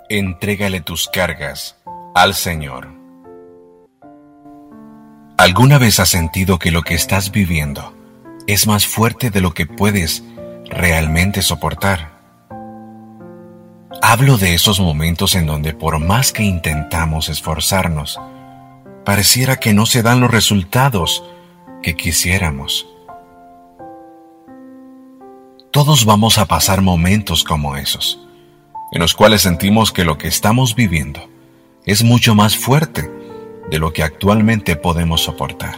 Entrégale tus cargas al Señor. ¿Alguna vez has sentido que lo que estás viviendo es más fuerte de lo que puedes realmente soportar? Hablo de esos momentos en donde por más que intentamos esforzarnos, pareciera que no se dan los resultados que quisiéramos. Todos vamos a pasar momentos como esos, en los cuales sentimos que lo que estamos viviendo es mucho más fuerte de lo que actualmente podemos soportar.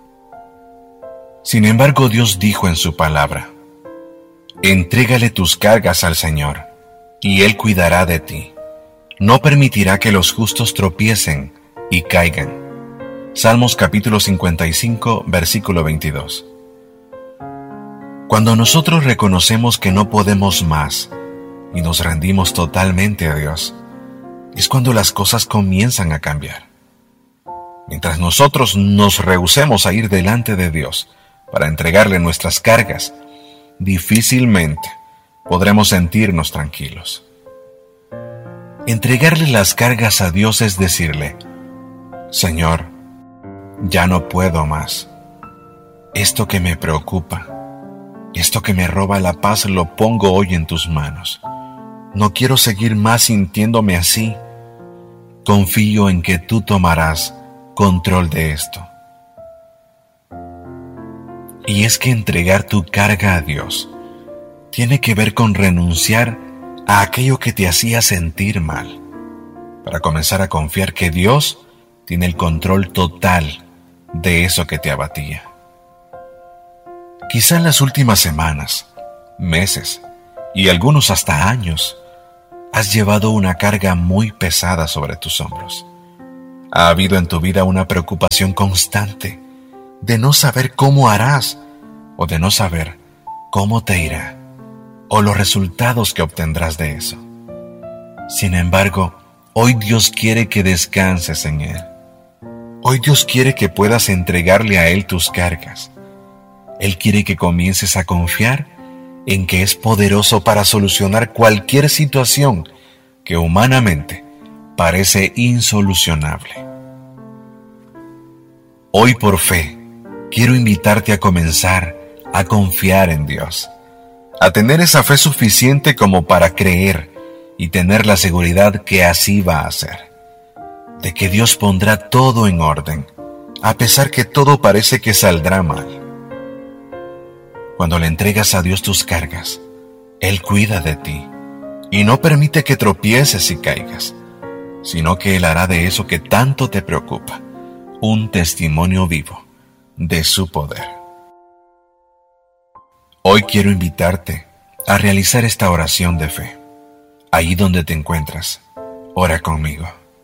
Sin embargo, Dios dijo en su palabra: entrégale tus cargas al Señor, y Él cuidará de ti. No permitirá que los justos tropiecen y caigan. Salmos capítulo 55, versículo 22. Cuando nosotros reconocemos que no podemos más y nos rendimos totalmente a Dios, es cuando las cosas comienzan a cambiar. Mientras nosotros nos rehusemos a ir delante de Dios para entregarle nuestras cargas, difícilmente podremos sentirnos tranquilos. Entregarle las cargas a Dios es decirle: Señor, ya no puedo más. Esto que me preocupa, esto que me roba la paz, lo pongo hoy en tus manos. No quiero seguir más sintiéndome así. Confío en que tú tomarás control de esto. Y es que entregar tu carga a Dios tiene que ver con renunciar a aquello que te hacía sentir mal, para comenzar a confiar que Dios tiene el control total de eso que te abatía. Quizá en las últimas semanas, meses y algunos hasta años, has llevado una carga muy pesada sobre tus hombros. Ha habido en tu vida una preocupación constante de no saber cómo harás, o de no saber cómo te irá, o los resultados que obtendrás de eso. Sin embargo, hoy Dios quiere que descanses en Él. Hoy Dios quiere que puedas entregarle a Él tus cargas. Él quiere que comiences a confiar en que es poderoso para solucionar cualquier situación que humanamente parece insolucionable. Hoy, por fe, quiero invitarte a comenzar a confiar en Dios, a tener esa fe suficiente como para creer y tener la seguridad que así va a ser, de que Dios pondrá todo en orden, a pesar que todo parece que saldrá mal. Cuando le entregas a Dios tus cargas, Él cuida de ti y no permite que tropieces y caigas, sino que Él hará de eso que tanto te preocupa un testimonio vivo de su poder. Hoy quiero invitarte a realizar esta oración de fe. Ahí donde te encuentras, ora conmigo.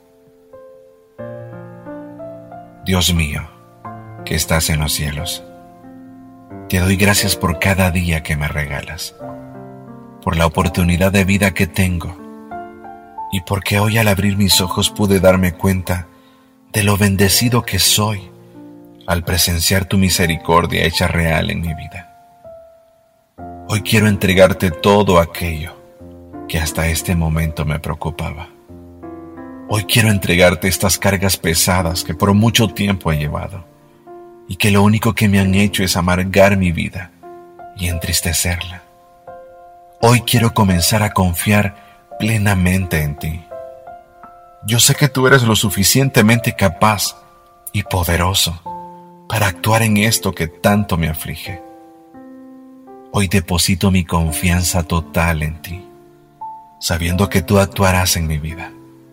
Dios mío, que estás en los cielos, te doy gracias por cada día que me regalas, por la oportunidad de vida que tengo, y porque hoy al abrir mis ojos pude darme cuenta de lo bendecido que soy al presenciar tu misericordia hecha real en mi vida. Hoy quiero entregarte todo aquello que hasta este momento me preocupaba. Hoy quiero entregarte estas cargas pesadas que por mucho tiempo he llevado y que lo único que me han hecho es amargar mi vida y entristecerla. Hoy quiero comenzar a confiar plenamente en ti. Yo sé que tú eres lo suficientemente capaz y poderoso para actuar en esto que tanto me aflige. Hoy deposito mi confianza total en ti, sabiendo que tú actuarás en mi vida.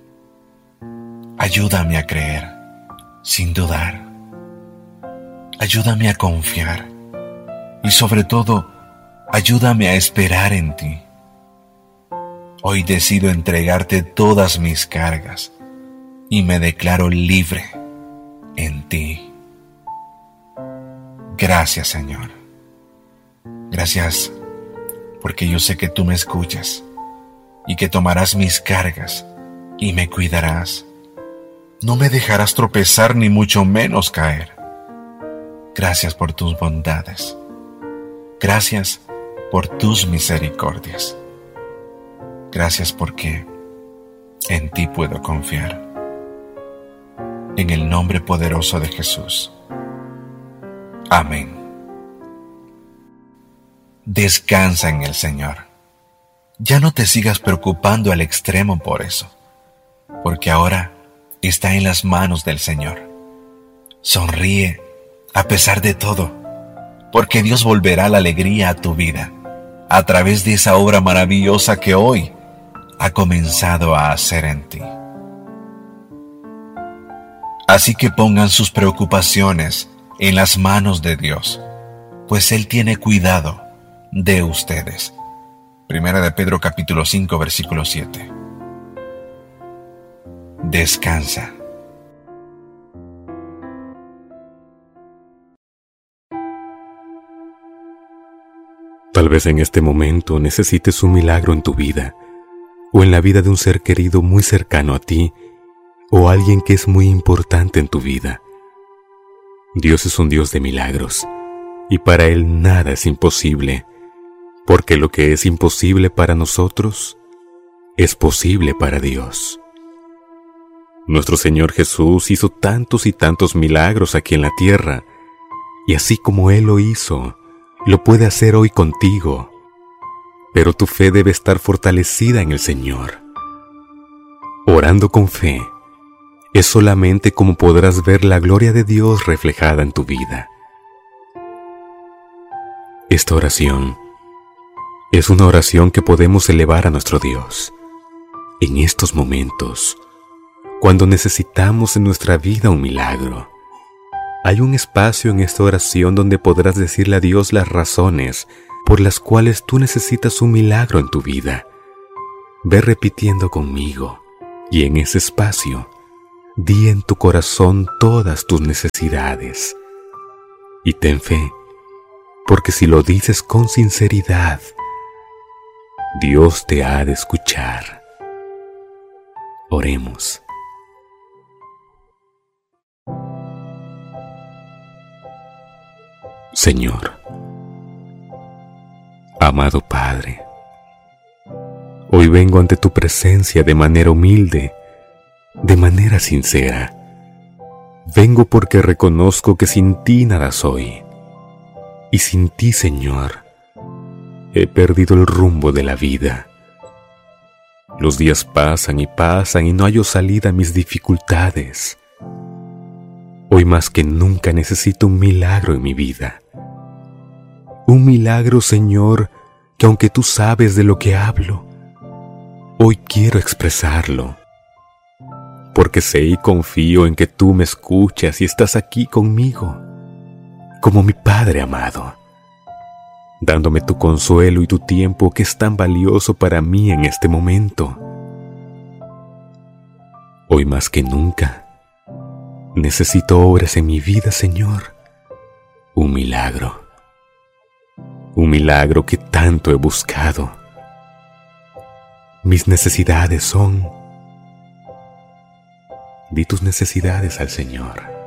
Ayúdame a creer, sin dudar. Ayúdame a confiar y sobre todo, ayúdame a esperar en ti. Hoy decido entregarte todas mis cargas y me declaro libre en ti. Gracias, Señor. Gracias porque yo sé que tú me escuchas y que tomarás mis cargas y me cuidarás. No me dejarás tropezar ni mucho menos caer. Gracias por tus bondades. Gracias por tus misericordias. Gracias porque En ti puedo confiar. En el nombre poderoso de Jesús. Amén. Descansa en el Señor. Ya no te sigas preocupando al extremo por eso, porque ahora está en las manos del Señor. Sonríe a pesar de todo, porque Dios volverá la alegría a tu vida a través de esa obra maravillosa que hoy ha comenzado a hacer en ti. Así que pongan sus preocupaciones en las manos de Dios, pues Él tiene cuidado de ustedes. Primera de Pedro capítulo 5 versículo 7. Descansa. Tal vez en este momento necesites un milagro en tu vida, o en la vida de un ser querido muy cercano a ti, o alguien que es muy importante en tu vida. Dios es un Dios de milagros, y para Él nada es imposible, porque lo que es imposible para nosotros, es posible para Dios. Nuestro Señor Jesús hizo tantos y tantos milagros aquí en la tierra, y así como Él lo hizo, lo puede hacer hoy contigo, pero tu fe debe estar fortalecida en el Señor. Orando con fe, es solamente como podrás ver la gloria de Dios reflejada en tu vida. Esta oración es una oración que podemos elevar a nuestro Dios en estos momentos, cuando necesitamos en nuestra vida un milagro. Hay un espacio en esta oración donde podrás decirle a Dios las razones por las cuales tú necesitas un milagro en tu vida. Ve repitiendo conmigo, y en ese espacio, di en tu corazón todas tus necesidades. Y ten fe, porque si lo dices con sinceridad, Dios te ha de escuchar. Oremos. Señor, amado Padre, hoy vengo ante tu presencia de manera humilde, de manera sincera. Vengo porque reconozco que sin ti nada soy, y sin ti, Señor, he perdido el rumbo de la vida. Los días pasan y no hallo salida a mis dificultades. Hoy más que nunca necesito un milagro en mi vida. Un milagro, Señor, que aunque tú sabes de lo que hablo, hoy quiero expresarlo. Porque sé y confío en que tú me escuchas y estás aquí conmigo, como mi Padre amado, dándome tu consuelo y tu tiempo que es tan valioso para mí en este momento. Hoy más que nunca, necesito obras en mi vida, Señor. Un milagro que tanto he buscado. Mis necesidades son... Di tus necesidades al Señor.